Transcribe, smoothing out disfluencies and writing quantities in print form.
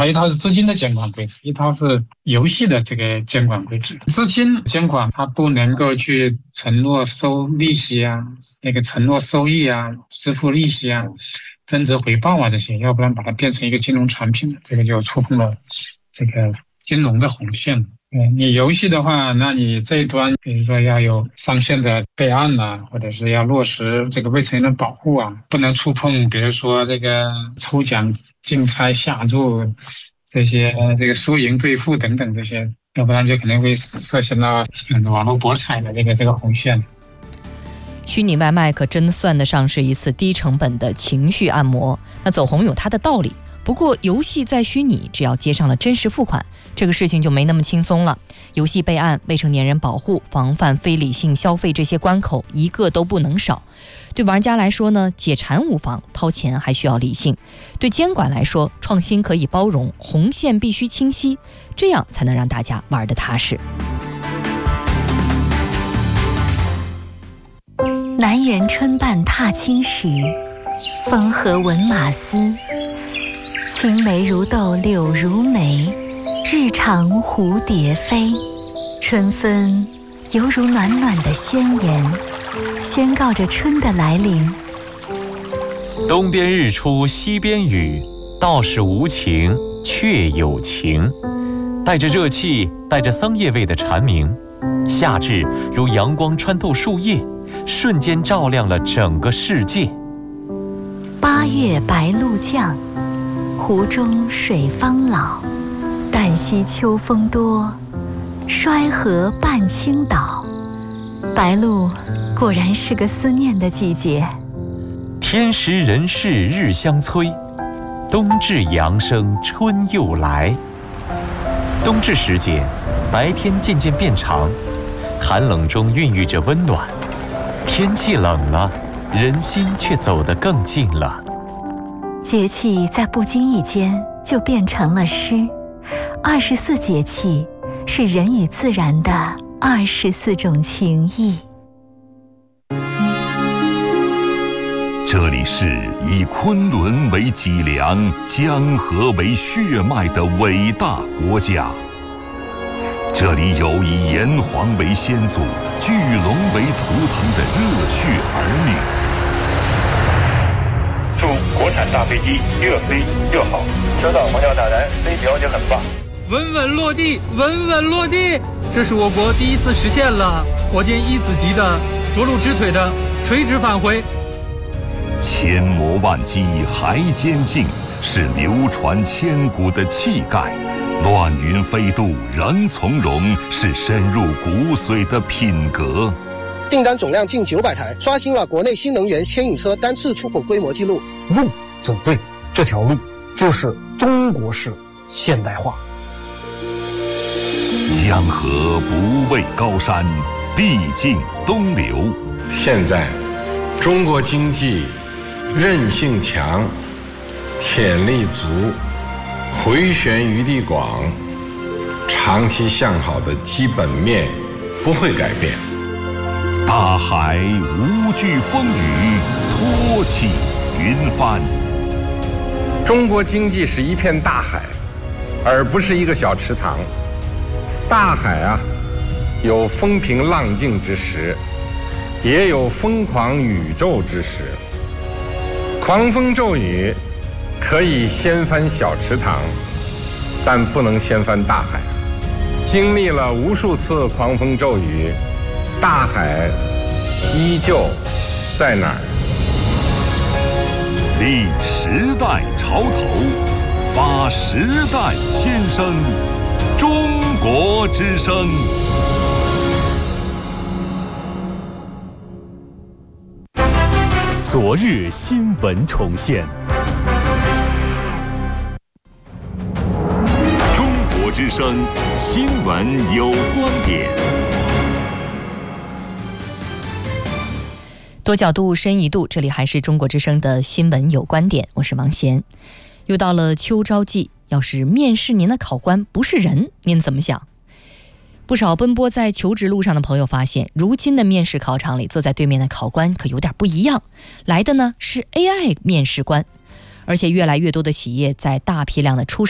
它一套是资金的监管规则，一套是游戏的这个监管规则。资金监管它不能够去承诺收利息啊，承诺收益啊，支付利息啊，增值回报啊这些，要不然把它变成一个金融产品，这个就触碰了这个金融的红线。你游戏的话，那你这一端比如说要有上线的备案啊，或者是要落实这个未成年人保护啊，不能触碰比如说这个抽奖、竞猜、下注这些这个输赢兑付等等这些，要不然就可能会涉及到网络博彩的这个红线。 虚拟外卖可真算得上是一次低成本的情绪按摩，那走红有它的道理。不过游戏在虚拟，只要接上了真实付款，这个事情就没那么轻松了。游戏备案、未成年人保护、防范非理性消费这些关口一个都不能少。对玩家来说呢，解馋无妨，掏钱还需要理性。对监管来说，创新可以包容，红线必须清晰，这样才能让大家玩得踏实。 南园春半踏青时，风和闻马嘶。青梅如豆柳如眉，日长蝴蝶飞。春分犹如暖暖的宣言，宣告着春的来临。 东边日出西边雨，道是无晴却有晴。带着热气，带着桑叶味的蝉鸣，夏至如阳光穿透树叶，瞬间照亮了整个世界。 八月白露降，湖中水方老。旦夕秋风多，衰河半倾倒。白露果然是个思念的季节。 天时人事日相催，冬至阳生春又来。冬至时节，白天渐渐变长，寒冷中孕育着温暖。天气冷了，人心却走得更近了。 节气在不经意间就变成了诗。24节气是人与自然的24种情谊。 这里是以昆仑为脊梁、江河为血脉的伟大国家。这里有以炎黄为先祖、巨龙为图腾的热血儿女。 祝国产大飞机越飞越好，收到，黄教塔台，飞表姐很棒。 稳稳落地，稳稳落地，这是我国第一次实现了火箭一子级的着陆支腿的垂直返回。 千磨万击还坚劲，是流传千古的气概；乱云飞渡仍从容，是深入骨髓的品格。 订单总量近900台，刷新了国内新能源牵引车单次出口规模记录。 路走对，这条路就是中国式现代化。 江河不畏高山，必尽东流。 现在中国经济韧性强，潜力足，回旋余地广，长期向好的基本面不会改变。 大海无惧风雨，托起云帆。 中国经济是一片大海，而不是一个小池塘。大海啊，有风平浪静之时，也有疯狂宇宙之时。狂风骤雨可以掀翻小池塘，但不能掀翻大海。经历了无数次狂风骤雨，大海依旧在哪儿？ 立时代潮头，发时代先声，中国之声。 昨日新闻重现， 中国之声新闻有观点。 多角度深一度，这里还是中国之声的新闻有观点，我是王贤。又到了秋招季，要是面试您的考官不是人，您怎么想？不少奔波在求职路上的朋友发现，如今的面试考场里坐在对面的考官可有点不一样，来的呢是 AI 面试官，而且越来越多的企业在大批量的出